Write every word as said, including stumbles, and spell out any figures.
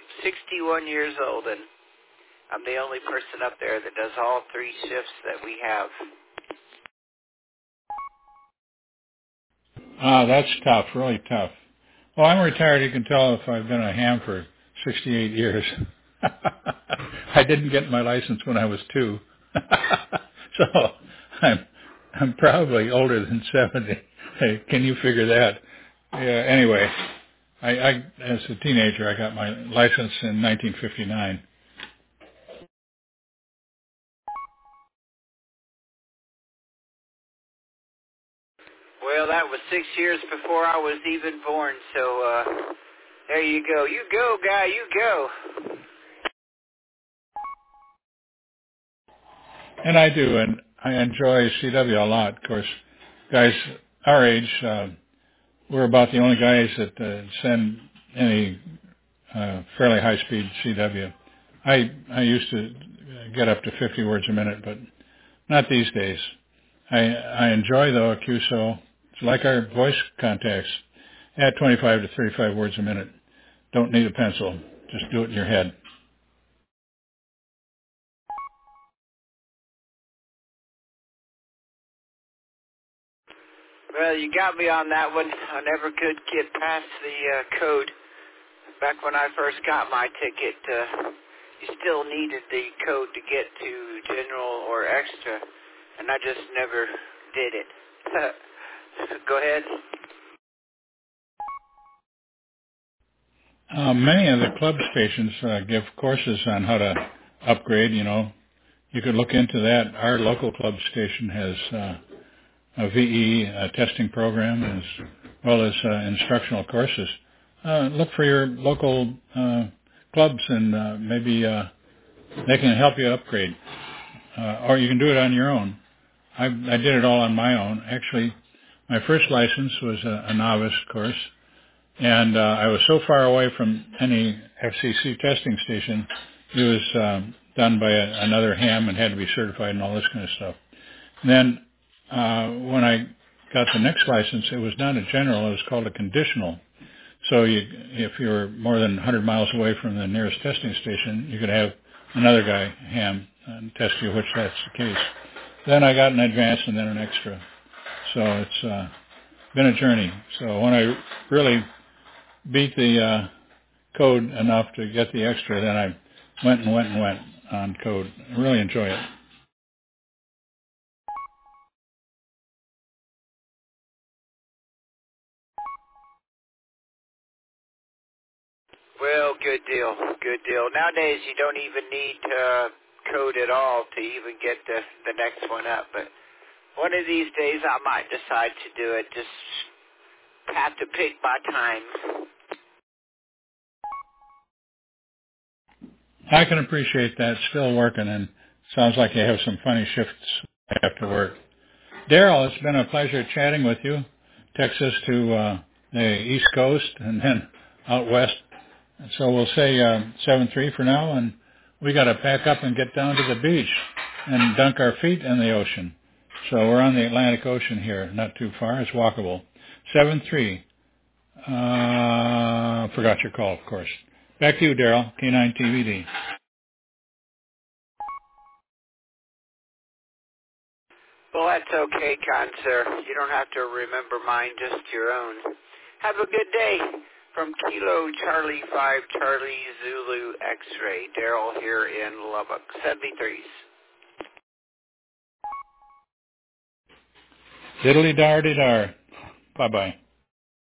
sixty-one years old, and I'm the only person up there that does all three shifts that we have. Ah, that's tough, really tough. Well, I'm retired. You can tell if I've been a ham for sixty-eight years. I didn't get my license when I was two. So I'm I'm probably older than seventy. Hey, can you figure that? Yeah, anyway, I, I as a teenager I got my license in nineteen fifty-nine. Well, that was six years before I was even born, so uh, there you go. You go, guy, you go. And I do, and I enjoy C W a lot. Of course, guys our age, uh, we're about the only guys that uh, send any uh, fairly high-speed C W. I I used to get up to fifty words a minute, but not these days. I I enjoy though a Q S O. It's like our voice contacts. Add twenty-five to thirty-five words a minute. Don't need a pencil. Just do it in your head. Well, you got me on that one. I never could get past the uh, code. Back when I first got my ticket, uh, you still needed the code to get to general or extra, and I just never did it. Go ahead. Uh, many of the club stations uh, give courses on how to upgrade. You know, you could look into that. Our local club station has uh, a V E uh, testing program as well as uh, instructional courses. Uh, look for your local uh, clubs, and uh, maybe uh, they can help you upgrade, uh, or you can do it on your own. I, I did it all on my own. Actually, my first license was a, a novice course, and uh, I was so far away from any F C C testing station. It was um, done by a, another ham and had to be certified and all this kind of stuff. And then uh, when I got the next license, it was not a general. It was called a conditional. So you, if you were more than one hundred miles away from the nearest testing station, you could have another guy ham and test you, which that's the case. Then I got an advanced and then an extra. So it's uh, been a journey. So when I really beat the uh, code enough to get the extra, then I went and went and went on code. I really enjoy it. Well, good deal, good deal. Nowadays, you don't even need uh, code at all to even get the, the next one up, but one of these days I might decide to do it. Just have to pick my time. I can appreciate that. Still working, and sounds like you have some funny shifts after work. Daryl, it's been a pleasure chatting with you. Texas to uh, the East Coast and then out west. So we'll say uh, seven three for now, and we got to pack up and get down to the beach and dunk our feet in the ocean. So we're on the Atlantic Ocean here, not too far. It's walkable. seven three. Uh, forgot your call, of course. Back to you, Daryl, K nine T V D. Well, that's okay, kind sir. You don't have to remember mine, just your own. Have a good day. From Kilo Charlie five Charlie Zulu X-Ray, Daryl here in Lubbock, seventy-threes. Diddly-dar-de-dar. Bye-bye.